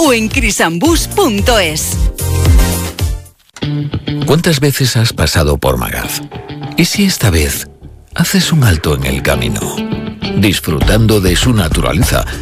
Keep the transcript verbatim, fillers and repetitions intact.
o en crisambus punto es. ¿Cuántas veces has pasado por Magaz? ¿Y si esta vez haces un alto en el camino? Disfrutando de su naturaleza,